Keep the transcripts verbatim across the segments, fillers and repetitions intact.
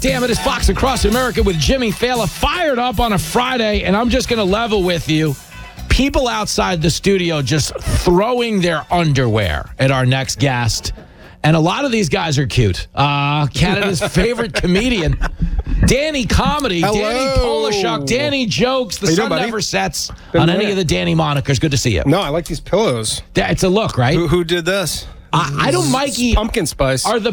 damn it, it's Fox Across America with Jimmy Fallon, fired up on a Friday, and I'm just going to level with you. People outside the studio just throwing their underwear at our next guest, and a lot of these guys are cute. Uh, Canada's favorite comedian, Danny Comedy, Hello. Danny Polishuk, Danny Jokes. The How you sun doing, buddy? never sets Good on morning. any of the Danny monikers. Good to see you. No, I like these pillows. Yeah, it's a look, right? Who, who did this? I, I don't, Mikey. Pumpkin spice. Are the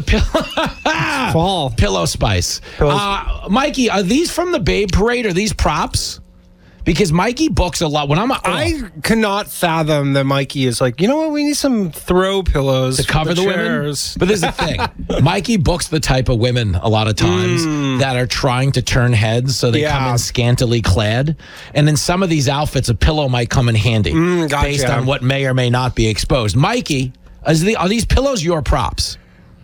pillow Fall. pillow spice? Pillows. Uh, Mikey, are these from the Babe Parade? Are these props? Because Mikey books a lot. When I'm, oh, I cannot fathom that Mikey is like, you know what? We need some throw pillows to cover for the, the, women. chairs. But there's the thing: Mikey books the type of women a lot of times that are trying to turn heads, so they come Yeah. in scantily clad. And in some of these outfits, a pillow might come in handy Mm, gotcha. based on what may or may not be exposed. Mikey, is the, are these pillows your props?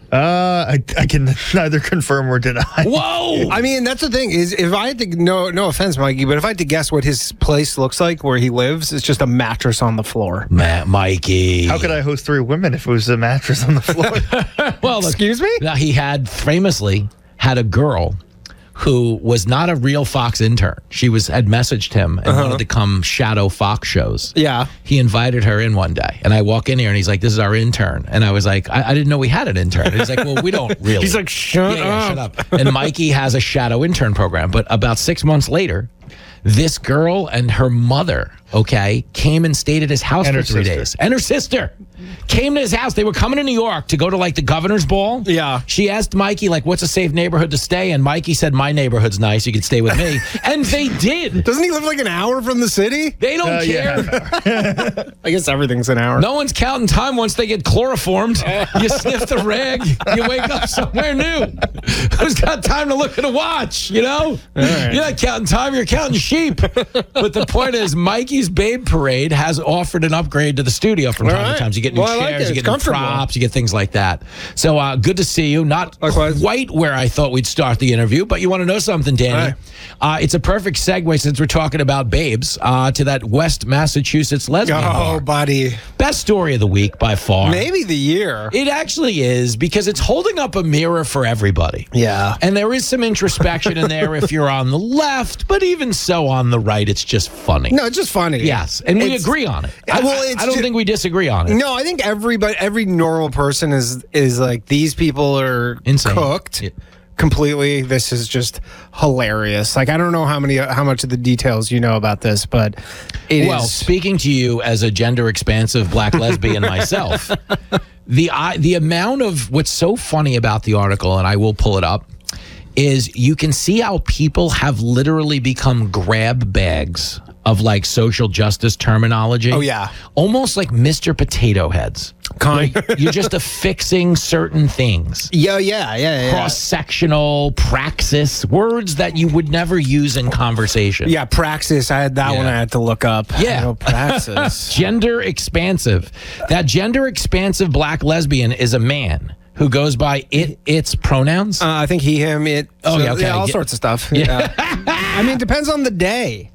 Uh, I, I can neither confirm or deny. Whoa! I mean, that's the thing is, if I had to, no, no offense, Mikey, but if I had to guess what his place looks like where he lives, it's just a mattress on the floor. Matt, Mikey. How could I host three women if it was a mattress on the floor? Well, look, Excuse me? now, he had famously had a girl who was not a real Fox intern. She was had messaged him and Uh-huh. wanted to come shadow Fox shows. Yeah. He invited her in one day, and I walk in here and he's like, "This is our intern," and I was like, "I, I didn't know we had an intern." And he's like, "Well, we don't really." He's like, shut Yeah, yeah, up. shut up. And Mikey has a shadow intern program, but about six months later, this girl and her mother, okay, came and stayed at his house And for her three sister. days. And her sister came to his house. They were coming to New York to go to like the governor's ball. Yeah. She asked Mikey, like, what's a safe neighborhood to stay? And Mikey said, my neighborhood's nice. You can stay with me. And they did. Doesn't he live like an hour from the city? They don't Uh, care. yeah. I guess everything's an hour. No one's counting time once they get chloroformed. You sniff the rag, you wake up somewhere new. Who's got time to look at a watch, you know? right. You're not counting time, you're counting sheep. But the point is, Mikey's Babe Parade has offered an upgrade to the studio from All time right. to time. So you get new Well, I like chairs, it. you It's get new comfortable. props, you get things like that. So uh, good to see you. Not Likewise. quite where I thought we'd start the interview, but you want to know something, Danny? Uh, it's a perfect segue since we're talking about babes uh, to that West Massachusetts lesbian Oh, bar. buddy. Best story of the week by far. Maybe the year. It actually is, because it's holding up a mirror for everybody. Yeah. And there is some introspection in there if you're on the left, but even so on the right, it's just funny. No, it's just funny. Yes, and we It's- agree on it. Uh, I, well, I- it's I don't ju- think we disagree on it. No, I think everybody, every normal person is is like, these people are Insane. cooked Yeah. completely. This is just hilarious. Like, I don't know how many, how much of the details you know about this, but it is. Well, speaking to you as a gender expansive black lesbian myself, the I, the amount of what's so funny about the article, and I will pull it up, is you can see how people have literally become grab bags of like social justice terminology. Oh, yeah. Almost like Mister Potato Heads. Kind- You're just affixing certain things. yeah, yeah, yeah, yeah. Cross-sectional, praxis, words that you would never use in conversation. Yeah, praxis. I had that Yeah. one I had to look up. Yeah. I know, praxis. Gender expansive. That gender expansive black lesbian is a man who goes by it, its pronouns. Uh, I think he, him, it. Oh, yeah, okay. all Yeah. sorts of stuff. Yeah. I mean, it depends on the day.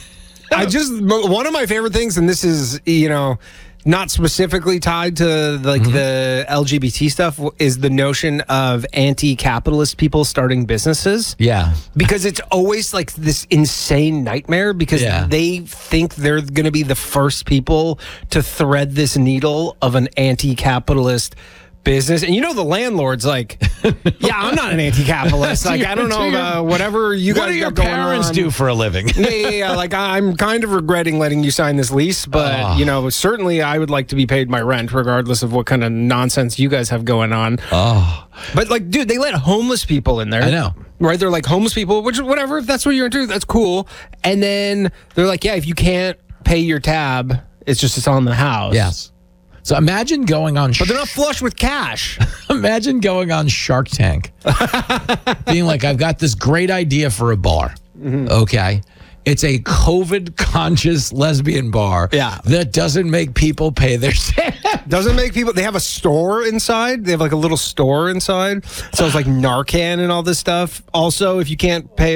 I just, one of my favorite things, and this is, you know, not specifically tied to like Mm-hmm. the L G B T stuff, is the notion of anti-capitalist people starting businesses. yeah. Because it's always like this insane nightmare because Yeah. they think they're going to be the first people to thread this needle of an anti-capitalist business. And you know, the landlord's like, yeah, I'm not an anti-capitalist. Like, I don't know about whatever you What guys do your got going parents on. do for a living? yeah, yeah, yeah. Like, I'm kind of regretting letting you sign this lease, but, Oh. you know, certainly I would like to be paid my rent regardless of what kind of nonsense you guys have going on. Oh, But, like, dude, they let homeless people in there. I know. Right? They're like, homeless people, which, whatever, if that's what you're into, that's cool. And then they're like, yeah, if you can't pay your tab, it's just, it's on the house. yes. So imagine going on. But they're not flush with cash. Imagine going on Shark Tank, being like, I've got this great idea for a bar. Mm-hmm. Okay. It's a COVID conscious lesbian bar Yeah. that doesn't make people pay their Doesn't make people, they have a store inside. They have like a little store inside. So it's like Narcan and all this stuff. Also, if you can't pay